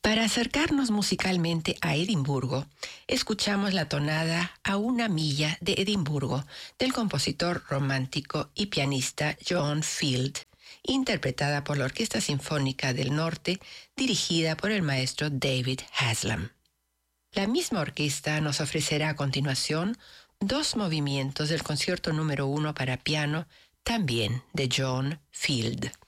Para acercarnos musicalmente a Edimburgo, escuchamos la tonada A una milla de Edimburgo del compositor romántico y pianista John Field, interpretada por la Orquesta Sinfónica del Norte, dirigida por el maestro David Haslam. La misma orquesta nos ofrecerá a continuación dos movimientos del concierto número 1 para piano, también de John Field.